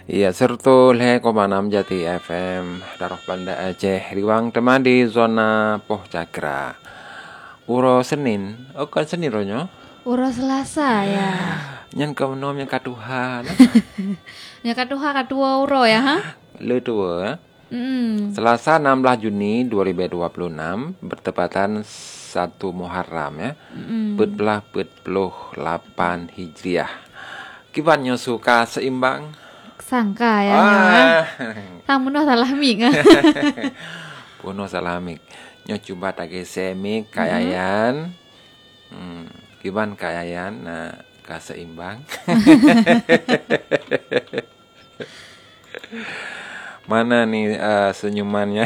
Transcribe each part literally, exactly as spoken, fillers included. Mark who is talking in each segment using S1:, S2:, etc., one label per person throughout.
S1: Iya, serta leh koma enam Jati F M Daroh Banda Aceh Riwang teman di zona Poh Cakra. Uro Senin, oh kan Senin ronyo.
S2: Uro Selasa ya.
S1: Nyan kau nom yang katuha.
S2: Ya katuha katua uro ya ha?
S1: Le tua.
S2: Mm.
S1: Selasa enam belas Juni dua ribu dua puluh enam bertepatan satu Muharram ya.
S2: Mm.
S1: empat belas empat puluh delapan Hijriah. Kibannya suka seimbang.
S2: Sangka ya.
S1: Ah.
S2: Tamu no salah ming.
S1: Puno salamik. Nyo coba tage semik kayayan. Hmm, kiban kayayan na kaseimbang. Mana nih uh, senyumannya?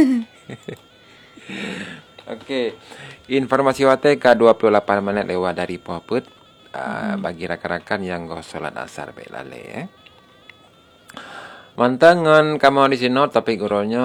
S1: Oke. Informasi wate ke dua puluh delapan menit lewat dari Poput uh, hmm. bagi rakan-rakan yang go salat asar baik lale ya. Mantangan kamu di sini topik uronya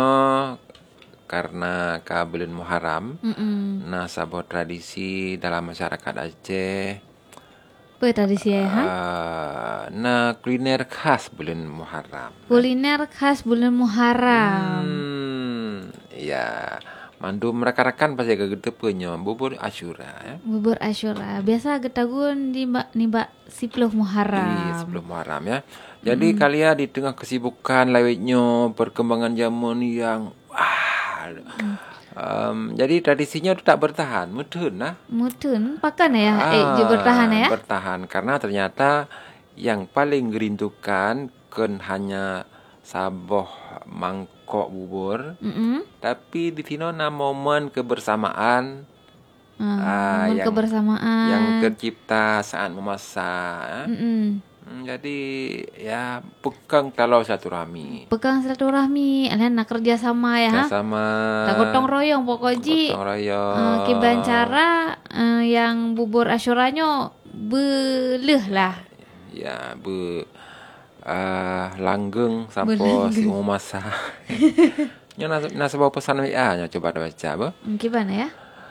S1: karena kabelin Muharram.
S2: Mm-mm.
S1: Nah, sebuah tradisi dalam masyarakat Aceh.
S2: Apa tradisi ya?
S1: Uh, nah, kuliner khas bulan Muharram.
S2: Kuliner khas bulan Muharram.
S1: Hmm, ya. Mandu rakan-rakan pasti agak gitu punya bubur Asyura ya.
S2: Bubur Asyura. Biasa getagun di mbak ni mbak sepuluh Muharram.
S1: Iya, sebelum Muharram ya. Jadi mm. kalian di tengah kesibukan lewatnya perkembangan zaman yang wah. Mm. Um, jadi tradisinya itu tak bertahan, mudun lah.
S2: Mudun, pakan ya?
S1: Ah,
S2: eh, juga bertahan ya?
S1: Bertahan karena ternyata yang paling gerindukan kan hanya saboh mangkok bubur. Mm-hmm. Tapi di sini ada momen kebersamaan.
S2: Hmm,
S1: ah,
S2: momen
S1: yang,
S2: kebersamaan
S1: yang tercipta saat memasak.
S2: Mm-mm.
S1: Jadi ya pegang kalau silaturahmi.
S2: Pegang silaturahmi, alian nak kerja sama ya.
S1: Kerja sama.
S2: Tak gotong royong pokoknya.
S1: Gotong royong.
S2: Uh, kiban cara uh, yang bubur Asyuranya beleh lah.
S1: Ya, be uh, langgeng sampai si mau masak. Nya nak nak sebuah pesan W A nya coba baca apa?
S2: Gimana ya?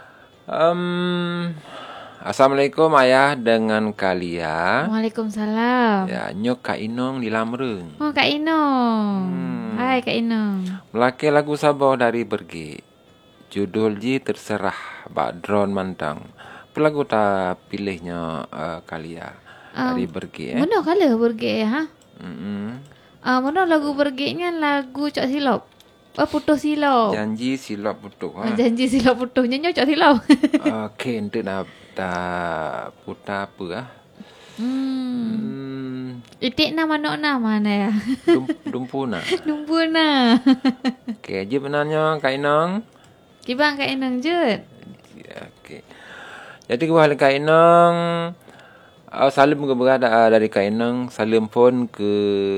S1: Um, Assalamualaikum ayah dengan kalian.
S2: Waalaikumsalam.
S1: Ya, nyok Kak Inong di Lamreng.
S2: Oh, Kak Inong. Hmm. Hai Kak Inong.
S1: Melaki lagu Sabah dari Bergi. Judul Ji terserah Badron Mantang. Pelagu tak pilihnya uh, kalian um, dari Bergi eh.
S2: Mana kala Bergi ya? Ha?
S1: Mm-hmm.
S2: Uh, mana lagu Bergi-nya lagu Cok Silop. Oh, putus silau.
S1: Janji silap putus.
S2: Ha? Janji silap putus. Nyanyi Cok Silau.
S1: Okey, ente nak tak putar apa ah?
S2: Hmm. hmm. Itik na manok na mana ya?
S1: Dum, dumpuna.
S2: Dumpuna.
S1: Okey, je benarnya Kak Inong.
S2: Kibang Kak Inong je.
S1: Okey. Jadi kebalik Kak Inong. Uh, salam ke berada dari Kak Inong. Salam pun ke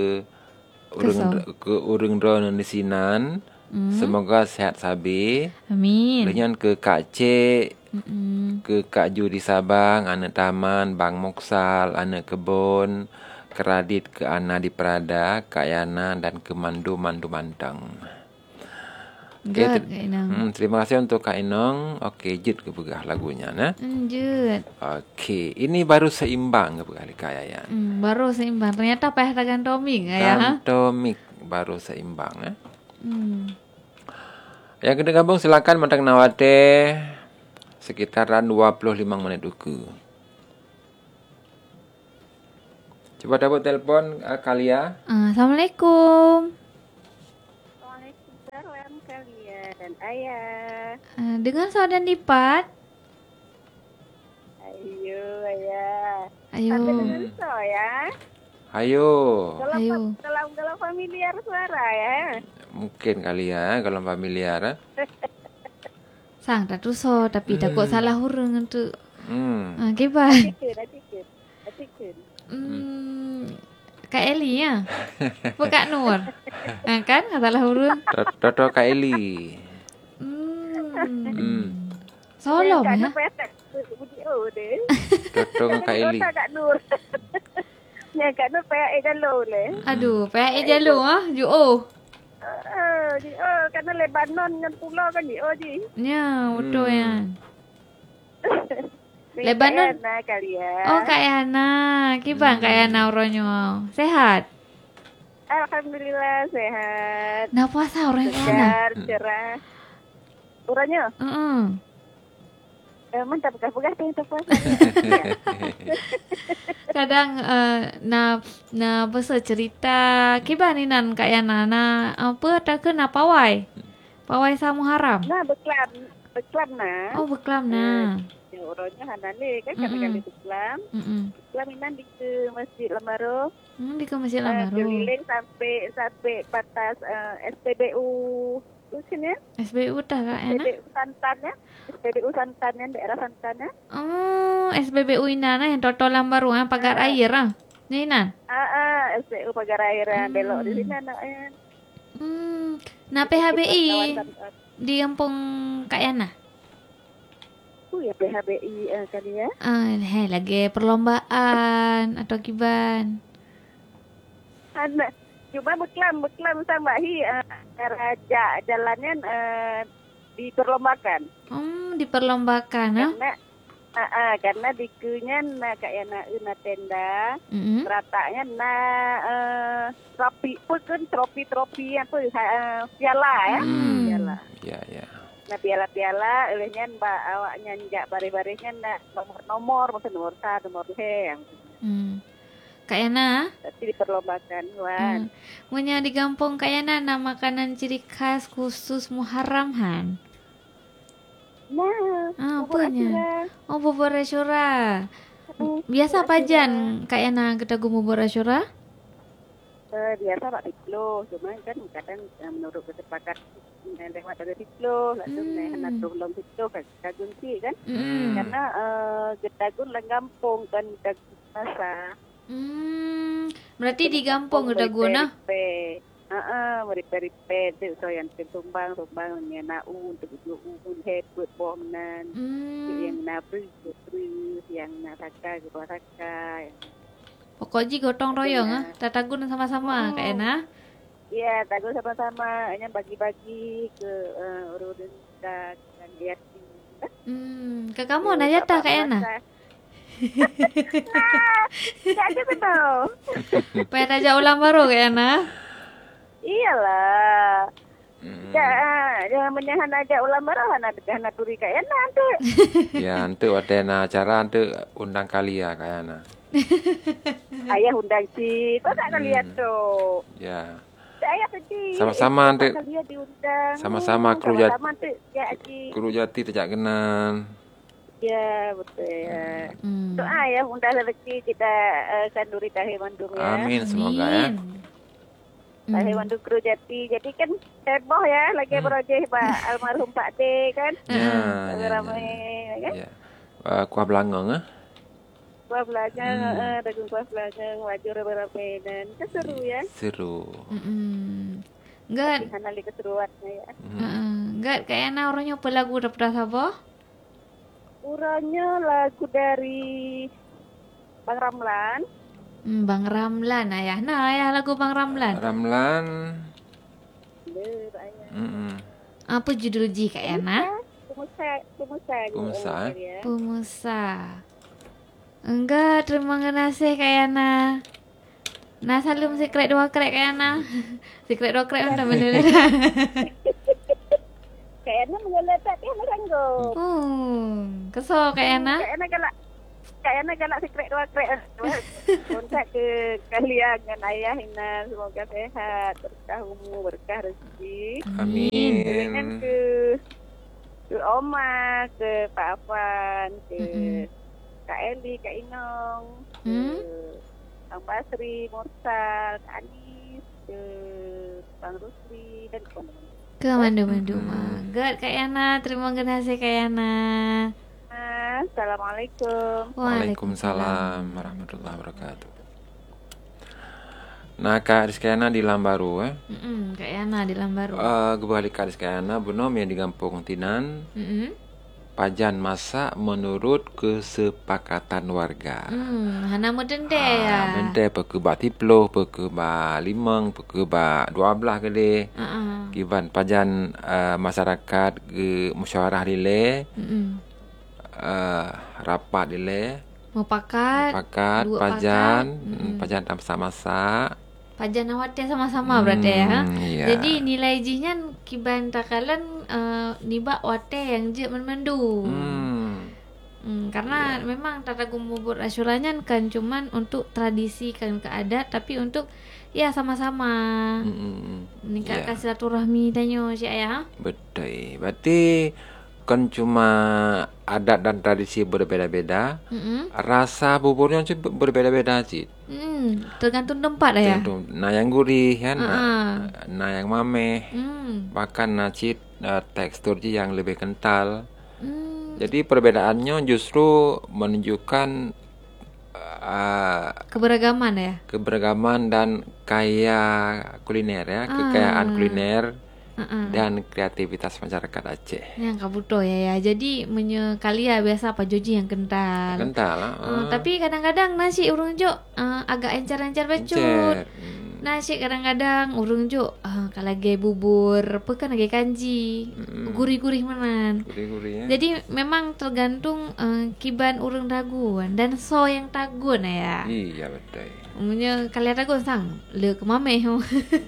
S1: urang ke urang drone di sinan. Mm. Semoga sehat sabi.
S2: Amin.
S1: Dengan ke Kak Cik. Mm-mm. Ke Kak Ju di Sabang, anak taman, Bang Moksal, anak kebun, Keradit ke Ana di Prada, Kak Yana dan ke Mandu Mandu Mantang. Okay, ter- hmm, terima kasih untuk Kak Inong. Okey, jut ke begah lagunya nah.
S2: Jut.
S1: Okey, ini baru seimbang ke begah Kak Yaya.
S2: Hmm, baru seimbang. Ternyata payah tagan tomik ya.
S1: Gantomik baru seimbang eh.
S2: Hmm.
S1: Yang kena gabung silakan Mentang Nawate. Sekitaran dua puluh lima menit uku. Coba dapat telefon uh, Kalia.
S2: Uh, Assalamualaikum.
S3: Waalaikumsalam Kalia dan Ayah.
S2: Uh, dengan saudara Dipat.
S3: Ayo Ayah.
S2: Ayo.
S3: Sampai dengan so ya.
S1: Ayo.
S3: Kalau
S2: Ayo.
S3: Kalau kalau familiar suara ya.
S1: Mungkin kali ya kalau familiar. Eh?
S2: Sang tak tuso tapi tak kok salah hurung tu.
S1: Hmm.
S2: Ah, kiban.
S3: Atikun, atikun, atikun.
S2: Hmm. Kak Eli ya. Apa Kak Nur? Ah, kan salah hurung.
S1: Toto Kak Eli.
S2: Hmm.
S1: Hmm.
S2: Solom ya.
S1: Toto Kak Eli.
S3: Kak Nur. Ya Kak Nur P A E Jalo le.
S2: Aduh, P A E Jalo ah, Juo.
S3: Eh, di oh karena Lebanon dengan pulau kan di oh di.
S2: Ya, betul
S1: hmm.
S2: ya. Lebanon.
S3: Kak Yana kali ya.
S2: Oh, Kak Yana. Kibang hmm. Kak Yana uronyo. Sehat?
S3: Alhamdulillah sehat.
S2: Nah puasa orang Kayana.
S3: Segar, cerah. Uranya,
S2: Heeh.
S3: eh, mantap bekas-bekas tu puasa.
S2: Kadang uh, na na besa cerita kibaninan Kak Yana na apa tak ke na pawai. Pawai sa Muharram.
S3: Nah, beklam, beklam nah.
S2: Oh beklam na.
S3: Ya, uranya hanale kan
S2: Mm-mm.
S3: kali-kali beklam.
S2: Heeh.
S3: Beklam inan di ke Masjid Lamaro.
S2: Hmm, di ke Masjid
S3: Uh,
S2: Lamaru.
S3: keliling sampai sampai batas uh, S P B U tu sini ya.
S2: S B U dah Kak Yana.
S3: S P B U Santan ya. S P B U Santan ya, daerah Santan ya.
S2: Oh, S B B U Inan yang Toto Lambaru ah pagar air ah. Ni Inan.
S3: Ah, ah, S P B U Pagar Airan,
S2: Hmm.
S3: belok di sini anaknya.
S2: Hmm. Na P H B I di kampung Kak Yana.
S3: Tu ya P H B I uh, kali ya.
S2: Ah, hei lagi perlombaan atau kiban.
S3: Anak cuma beklam beklam sama hi uh, raja jalannya uh, diperlombakan.
S2: Hmm, diperlombakan ah.
S3: Karena ah, ah, karena dikunya na kayak na na tenda,
S2: Mm-hmm.
S3: ratanya na uh, trofi, pun kan trofi-trofi apa uh, piala ya.
S2: Hmm.
S3: Piala.
S1: Ya, ya.
S3: Nah piala-piala olehnya mbak awaknya njak bare-barenya na nomor-nomor mungkin nomor satu nomor dua yang
S2: Hmm. Kak Yana,
S3: tapi diperlombakan wan.
S2: hmm. Munya di kampung Kak Yana na makanan ciri khas khusus Muharram han.
S3: Nah,
S2: Ah,
S3: bubur
S2: apanya?
S3: asyura.
S2: Oh, bubur Asyura.
S3: Hmm,
S2: Biasa
S3: bubur
S2: pajan
S3: asyura.
S2: Kak Yana kita gu bubur Asyura?
S3: Eh, biasa Pak Diklo, cuma kan kadang eh, menurut kesepakatan eh, lewat dari Diklo, langsung
S2: Hmm.
S3: naik anak belum Diklo kan Getagun sih kan,
S2: Mm.
S3: karena eh, Getagun lang kampung kan Getagun masa.
S2: Hmm. Berarti di kampung kita guna.
S3: Ah, meripe-ripe tu so yang tumbang tumbang yang na u untuk u un head buat bomnan, yang
S2: Hmm.
S3: na beri beri, yang na taka gitu taka.
S2: Pokoknya gotong royong ah, tatagun sama-sama Kak Yana.
S3: Iya, tahu sama-sama, hanya bagi-bagi ke uh, urun dan dan lihat.
S2: Hmm. Ke kamu nak jatah Kak Yana?
S3: Tidak ada betul.
S2: Pengen ajak ulang baru Kak Yana?
S3: Iyalah.
S1: Hmm.
S3: Ya, jangan menyahan aja ulang marah anak anak turi kayak nanti.
S1: Ya, nanti ada acara nanti undang kalian kayaknya.
S3: Ayah undang sih, kau tak lihat tuh.
S1: Ya.
S3: Saya sedih.
S1: Sama-sama nanti.
S3: Kalian diundang.
S1: Sama-sama kru jat.
S3: Sama-sama nanti ya Aji.
S1: Guru Jati tidak kenal.
S3: Ya betul ya.
S2: Hmm.
S3: Doa ya undang rezeki kita uh, kanduri tahe mandung ya.
S1: Amin semoga ya.
S3: Tahe
S2: Hmm.
S3: mandung kru Jati. Jadi kan heboh ya lagi berojeh Pak almarhum Pak D kan.
S1: Ya,
S3: Lagi
S1: ya,
S3: ramai
S1: ya.
S3: kan.
S1: Ya. Uh, kuah belangong ah.
S3: Kuah belakang,
S1: Hmm.
S3: eh, dagang kuah belakang, wajur beberapa dan keseru ya.
S1: Seru.
S2: Mm-mm. Enggak,
S3: Hanali keseruannya ya.
S1: Hmm.
S2: uh, enggak Kak Yana orangnya apa lagu udah pernah apa?
S3: Uranya lagu dari Bang Ramlan.
S2: Hmm, Bang Ramlan ayah. Nah, ayah lagu Bang Ramlan.
S1: Ramlan.
S3: Le, ayah.
S1: Mm-mm.
S2: Apa judul ji Kak Yana?
S3: Pumusa, pumusa.
S1: Pumusa, eh?
S3: Ya.
S2: Pumusa. Enggak, terima kasih Kak Yana. Nah, salam secret dua krek Kak Yana. Secret dua krek udah bener.
S3: Kayaknya menggeletak ya meranggo.
S2: Hmm, kesel Kak Yana.
S3: Kayaknya galak. Kayaknya galak secret dua krek. Kontak ke kalian dan ayah Ina. Semoga sehat, berkah umur, berkah rezeki. Kemudian
S1: Amin.
S3: ke ke Oma, ke Pak Afan, ke
S2: Mm-mm.
S3: Kak Eli, Kak Inong, ke
S2: Hmm?
S3: Bang Basri, Mursal, Kak Anis, ke Bang Rusli dan teman-teman.
S2: Ke mandu-mandu mah. Enggak Kak Yana, terima kasih Kak Yana.
S3: Assalamualaikum.
S1: Waalaikumsalam warahmatullahi wabarakatuh. Nah, Kak Rizkyana di Lambaru eh.
S2: Mm-mm, Kak Yana di Lambaru.
S1: Uh, kembali Kak Rizkyana benom yang di Kampung Tinan.
S2: Mm-mm.
S1: Pajan masak menurut kesepakatan warga.
S2: Hmm, hana muden deh
S1: Ah,
S2: ya.
S1: Benda pekeba tiploh, pekeba limang, pekeba dua belah kede.
S2: Uh-uh.
S1: Kiban pajan uh, masyarakat ke musyawarah dile,
S2: Mm-mm.
S1: uh, rapat dile,
S2: Mau pakat.
S1: pakat
S2: dua
S1: pajan,
S2: pakat. Mm-mm.
S1: pajan tak masak-masak.
S2: Pajana wate sama-sama berarti ya.
S1: Hmm, iya.
S2: Jadi nilai jinya kiban takalan uh, niba wate yang je menmendu.
S1: Hmm.
S2: Hmm, karena memang tata bubur asyuranya kan cuman untuk tradisi kan ke adat, tapi untuk ya sama-sama
S1: Hmm.
S2: meningkatkan
S1: Ya.
S2: silaturahmi tanyo si ayah.
S1: Betul. Berarti kan cuma adat dan tradisi berbeda-beda,
S2: Mm-mm.
S1: rasa buburnya juga berbeda-beda sih.
S2: Hmm, tergantung tempat lah ya.
S1: Tentu, nah yang gurih ya, nah,
S2: Ah.
S1: nah yang mameh,
S2: Hmm.
S1: bahkan nacit uh, tekstur yang lebih kental.
S2: Hmm.
S1: Jadi perbedaannya justru menunjukkan uh,
S2: Keberagaman ya.
S1: keberagaman dan kaya kuliner ya, kekayaan kuliner
S2: Uh-uh.
S1: dan kreativitas masyarakat Aceh.
S2: Yang kabuto ya ya. Jadi menye kalia biasa apa joji yang kental.
S1: Kental lah.
S2: Uh, tapi kadang-kadang nasi urung jo uh, agak encer-encer becut.
S1: Encer. Hmm.
S2: Nasi kadang-kadang urung jo uh, kalau lagi bubur, apa kan lagi kanji,
S1: Mm-mm.
S2: gurih-gurih menan.
S1: Gurih-gurih ya.
S2: Jadi memang tergantung uh, kiban urung taguan dan so yang tagun ya.
S1: Iya betul.
S2: Umumnya kalian tagun sang le ke mameh.
S1: Hmm.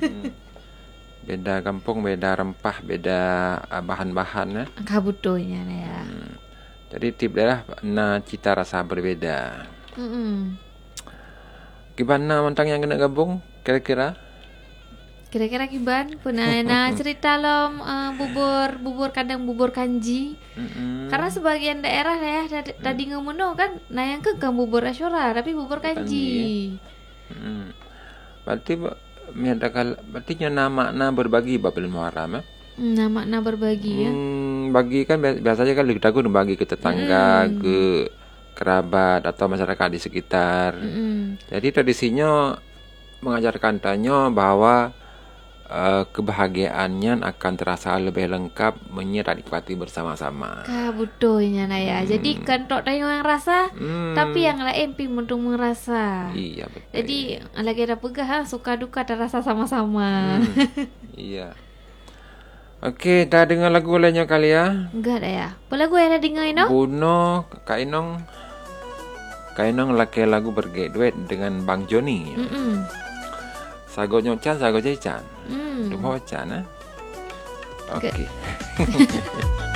S1: Beda kampung, beda rempah, beda uh, bahan-bahan ya.
S2: Kabutonya ya.
S1: Hmm. Jadi tip adalah na cita rasa berbeda.
S2: Mm-mm.
S1: Gimana mentang yang kena gabung kira-kira?
S2: Kira-kira kiban puna na cerita lom uh, bubur bubur kadang bubur kanji.
S1: Mm-mm.
S2: Karena sebagian daerah ya tadi, tadi ngomono kan nah yang ke bubur asyura tapi bubur kanji.
S1: Mm. Berarti ba- menyatakan berarti nama makna berbagi babil Muharram ya.
S2: Nah makna berbagi ya.
S1: Hmm, bagi kan bi- biasanya kan kita bagi ke tetangga, ke kerabat atau masyarakat di sekitar.
S2: Mm-mm.
S1: Jadi tradisinya mengajarkan tanyo bahwa uh, kebahagiaannya akan terasa lebih lengkap menyerah nikmati bersama-sama.
S2: Kabutonya nah ya. Jadi kan tok tayo yang rasa
S1: Hmm.
S2: tapi yang lain pi untuk merasa.
S1: Iya betul.
S2: Jadi lagi ada pegah ha, suka duka terasa sama-sama.
S1: Hmm, iya. Oke, dah dengar lagu lainnya kali ya.
S2: Enggak ada ya. Apa lagu yang ada dengar no?
S1: Buno, Kak Inong. Kak Inong laki lagu berduet dengan Bang Joni.
S2: Mm-mm.
S1: Sago nyocan, sago jecan.
S2: Hmm.
S1: Dumo can, eh?
S2: Oke.
S1: Oke.